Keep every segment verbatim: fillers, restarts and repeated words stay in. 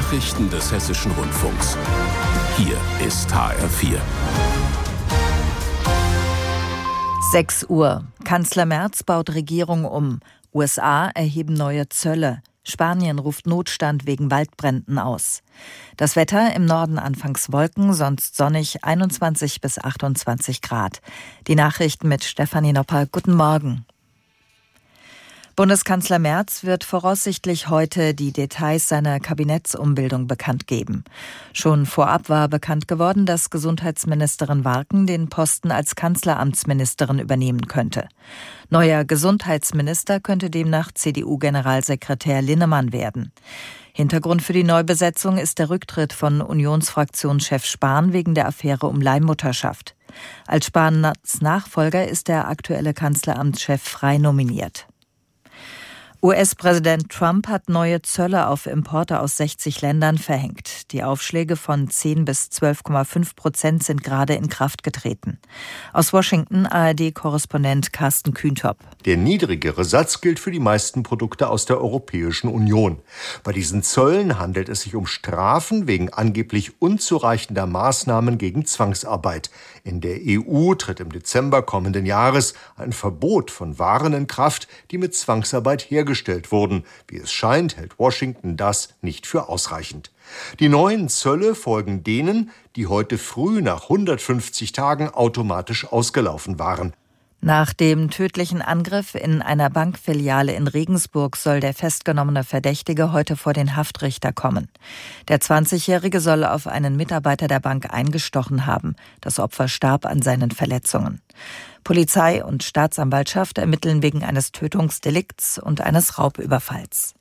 Nachrichten des Hessischen Rundfunks. Hier ist H R vier. sechs Uhr. Kanzler Merz baut Regierung um. U S A erheben neue Zölle. Spanien ruft Notstand wegen Waldbränden aus. Das Wetter: im Norden anfangs Wolken, sonst sonnig, einundzwanzig bis achtundzwanzig Grad. Die Nachrichten mit Stefanie Nopper. Guten Morgen. Bundeskanzler Merz wird voraussichtlich heute die Details seiner Kabinettsumbildung bekannt geben. Schon vorab war bekannt geworden, dass Gesundheitsministerin Warken den Posten als Kanzleramtsministerin übernehmen könnte. Neuer Gesundheitsminister könnte demnach C D U-Generalsekretär Linnemann werden. Hintergrund für die Neubesetzung ist der Rücktritt von Unionsfraktionschef Spahn wegen der Affäre um Leihmutterschaft. Als Spahns Nachfolger ist der aktuelle Kanzleramtschef frei nominiert. U S-Präsident Trump hat neue Zölle auf Importe aus sechzig Ländern verhängt. Die Aufschläge von zehn bis zwölf Komma fünf Prozent sind gerade in Kraft getreten. Aus Washington A R D-Korrespondent Carsten Kühntop. Der niedrigere Satz gilt für die meisten Produkte aus der Europäischen Union. Bei diesen Zöllen handelt es sich um Strafen wegen angeblich unzureichender Maßnahmen gegen Zwangsarbeit. In der E U tritt im Dezember kommenden Jahres ein Verbot von Waren in Kraft, die mit Zwangsarbeit hergestellt wurden. Wie es scheint, hält Washington das nicht für ausreichend. Die neuen Zölle folgen denen, die heute früh nach hundertfünfzig Tagen automatisch ausgelaufen waren. Nach dem tödlichen Angriff in einer Bankfiliale in Regensburg soll der festgenommene Verdächtige heute vor den Haftrichter kommen. Der zwanzigjährige soll auf einen Mitarbeiter der Bank eingestochen haben. Das Opfer starb an seinen Verletzungen. Polizei und Staatsanwaltschaft ermitteln wegen eines Tötungsdelikts und eines Raubüberfalls.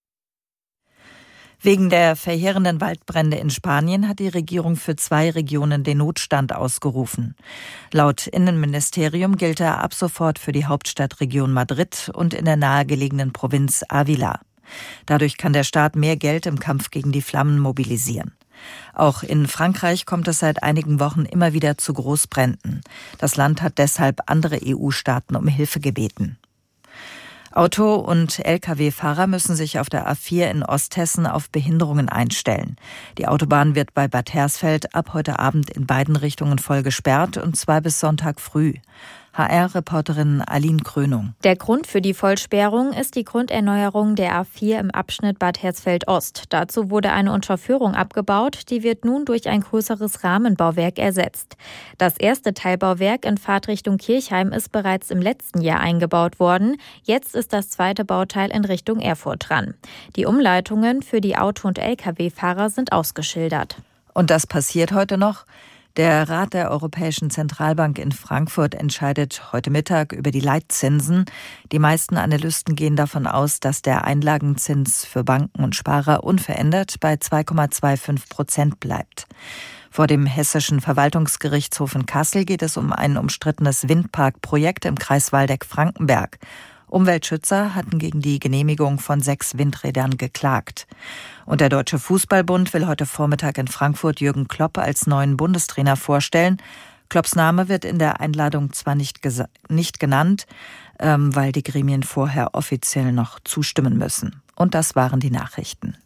Wegen der verheerenden Waldbrände in Spanien hat die Regierung für zwei Regionen den Notstand ausgerufen. Laut Innenministerium gilt er ab sofort für die Hauptstadtregion Madrid und in der nahegelegenen Provinz Ávila. Dadurch kann der Staat mehr Geld im Kampf gegen die Flammen mobilisieren. Auch in Frankreich kommt es seit einigen Wochen immer wieder zu Großbränden. Das Land hat deshalb andere E U-Staaten um Hilfe gebeten. Auto- und L K W-Fahrer müssen sich auf der A vier in Osthessen auf Behinderungen einstellen. Die Autobahn wird bei Bad Hersfeld ab heute Abend in beiden Richtungen voll gesperrt, und zwar bis Sonntag früh. H R-Reporterin Aline Krönung. Der Grund für die Vollsperrung ist die Grunderneuerung der A vier im Abschnitt Bad Hersfeld-Ost. Dazu wurde eine Unterführung abgebaut, die wird nun durch ein größeres Rahmenbauwerk ersetzt. Das erste Teilbauwerk in Fahrtrichtung Kirchheim ist bereits im letzten Jahr eingebaut worden. Jetzt ist das zweite Bauteil in Richtung Erfurt dran. Die Umleitungen für die Auto- und L K W-Fahrer sind ausgeschildert. Und das passiert heute noch? Der Rat der Europäischen Zentralbank in Frankfurt entscheidet heute Mittag über die Leitzinsen. Die meisten Analysten gehen davon aus, dass der Einlagenzins für Banken und Sparer unverändert bei zwei Komma fünfundzwanzig Prozent bleibt. Vor dem Hessischen Verwaltungsgerichtshof in Kassel geht es um ein umstrittenes Windparkprojekt im Kreis Waldeck-Frankenberg. Umweltschützer hatten gegen die Genehmigung von sechs Windrädern geklagt. Und der Deutsche Fußballbund will heute Vormittag in Frankfurt Jürgen Klopp als neuen Bundestrainer vorstellen. Klopps Name wird in der Einladung zwar nicht, gesa- nicht genannt, ähm, weil die Gremien vorher offiziell noch zustimmen müssen. Und das waren die Nachrichten.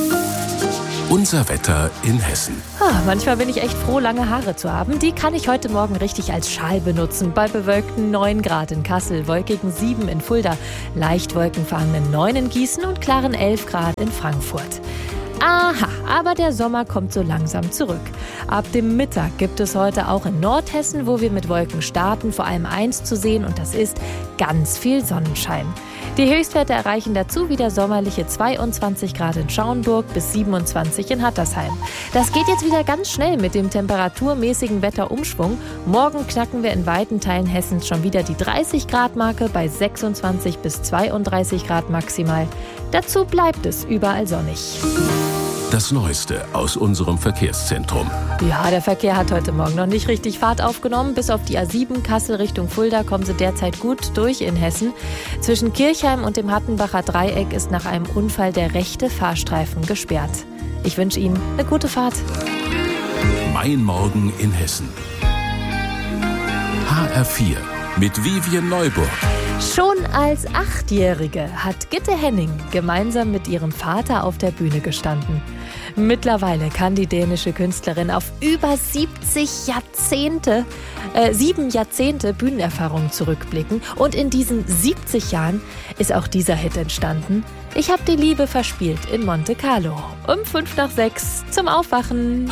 Unser Wetter in Hessen. Ah, manchmal bin ich echt froh, lange Haare zu haben. Die kann ich heute Morgen richtig als Schal benutzen. Bei bewölkten neun Grad in Kassel, wolkigen sieben in Fulda, leicht wolkenverhangenen neun in Gießen und klaren elf Grad in Frankfurt. Aha, aber der Sommer kommt so langsam zurück. Ab dem Mittag gibt es heute auch in Nordhessen, wo wir mit Wolken starten, vor allem eins zu sehen, und das ist ganz viel Sonnenschein. Die Höchstwerte erreichen dazu wieder sommerliche zweiundzwanzig Grad in Schauenburg bis siebenundzwanzig in Hattersheim. Das geht jetzt wieder ganz schnell mit dem temperaturmäßigen Wetterumschwung. Morgen knacken wir in weiten Teilen Hessens schon wieder die dreißig Grad Marke bei sechsundzwanzig bis zweiunddreißig Grad maximal. Dazu bleibt es überall sonnig. Das Neueste aus unserem Verkehrszentrum. Ja, der Verkehr hat heute Morgen noch nicht richtig Fahrt aufgenommen. Bis auf die A sieben Kassel Richtung Fulda kommen sie derzeit gut durch in Hessen. Zwischen Kirchheim und dem Hattenbacher Dreieck ist nach einem Unfall der rechte Fahrstreifen gesperrt. Ich wünsche Ihnen eine gute Fahrt. Mein Morgen in Hessen. H R vier mit Vivian Neuburg. Schon als Achtjährige hat Gitte Henning gemeinsam mit ihrem Vater auf der Bühne gestanden. Mittlerweile kann die dänische Künstlerin auf über siebzig Jahrzehnte, äh, sieben Jahrzehnte Bühnenerfahrung zurückblicken. Und in diesen siebzig Jahren ist auch dieser Hit entstanden. Ich hab die Liebe verspielt in Monte Carlo. Um fünf nach sechs zum Aufwachen.